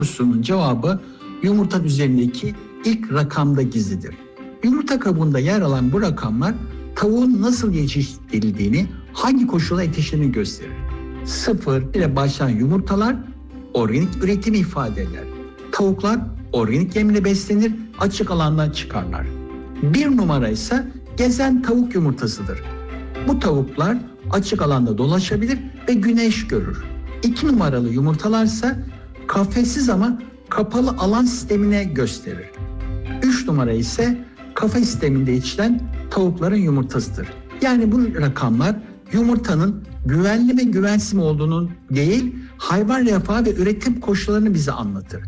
sorusunun cevabı yumurta üzerindeki ilk rakamda gizlidir. Yumurta kabuğunda yer alan bu rakamlar tavuğun nasıl yetiştirildiğini, hangi koşula yetiştiğini gösterir. 0 ile başlayan yumurtalar organik üretimi ifade eder. Tavuklar organik yemle beslenir, açık alanda çıkarlar. 1 numara ise gezen tavuk yumurtasıdır. Bu tavuklar açık alanda dolaşabilir ve güneş görür. 2 numaralı yumurtalarsa kafessiz ama kapalı alan sistemine gösterir. 3 numara ise kafes sisteminde yetişen tavukların yumurtasıdır. Yani bu rakamlar yumurtanın güvenli ve güvensiz mi olduğunu değil, hayvan refahı ve üretim koşullarını bize anlatır.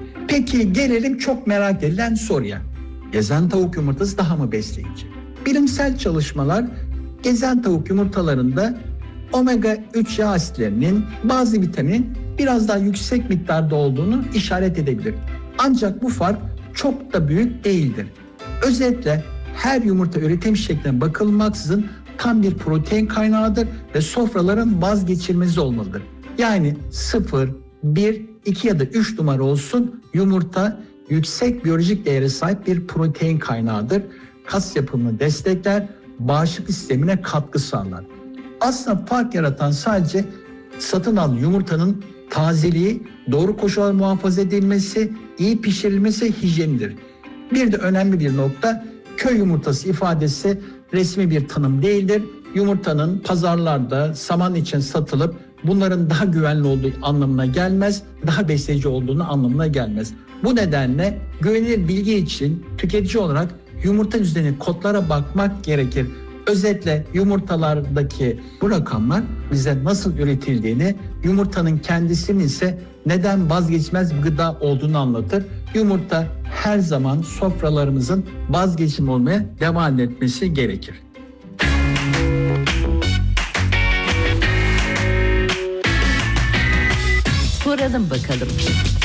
Peki gelelim çok merak edilen soruya. Gezen tavuk yumurtası daha mı besleyici? Bilimsel çalışmalar gezen tavuk yumurtalarında omega 3 yağ asitlerinin, bazı vitaminin biraz daha yüksek miktarda olduğunu işaret edebilir. Ancak bu fark çok da büyük değildir. Özetle her yumurta üretim şekline bakılmaksızın tam bir protein kaynağıdır ve sofraların vazgeçilmezi olmalıdır. Yani 0, 1, 2 ya da 3 numara olsun, yumurta yüksek biyolojik değere sahip bir protein kaynağıdır. Kas yapımını destekler, bağışıklık sistemine katkı sağlar. Aslında fark yaratan sadece satın alınan yumurtanın tazeliği, doğru koşullarda muhafaza edilmesi, iyi pişirilmesi, hijyenidir. Bir de önemli bir nokta, köy yumurtası ifadesi resmi bir tanım değildir. Yumurtanın pazarlarda saman için satılıp bunların daha güvenli olduğu anlamına gelmez, daha besleyici olduğunu anlamına gelmez. Bu nedenle güvenilir bilgi için tüketici olarak yumurta üzerine kodlara bakmak gerekir. Özetle yumurtalardaki bu rakamlar bize nasıl üretildiğini, yumurtanın kendisinin ise neden vazgeçilmez bir gıda olduğunu anlatır. Yumurta her zaman sofralarımızın vazgeçilmez olmaya devam etmesi gerekir. Soralım bakalım.